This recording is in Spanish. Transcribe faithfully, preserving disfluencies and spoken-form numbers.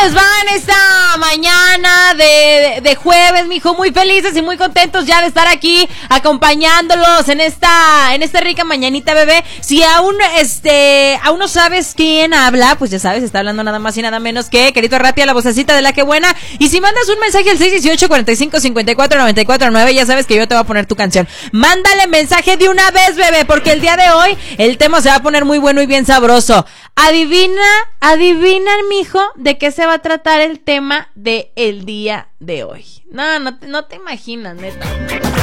les va en esta mañana de, de, de jueves, mijo? Muy felices y muy contentos ya de estar aquí acompañándolos en esta en esta rica mañanita, bebé. Si aún este aún no sabes quién habla, pues ya sabes, está hablando nada más y nada menos que Querito Ratia, la vocecita de la que buena. Y si mandas un mensaje al seis dieciocho, cuarenta y cinco, cincuenta y cuatro, noventa y cuatro nueve, ya sabes que yo te voy a poner tu canción. Mándale mensaje de una vez, bebé, porque el día de hoy el tema se va a poner muy bueno y bien sabroso. Adivina, adivina, mijo, de qué se va a tratar el tema de el día de hoy. No, no, no te imaginas, neta.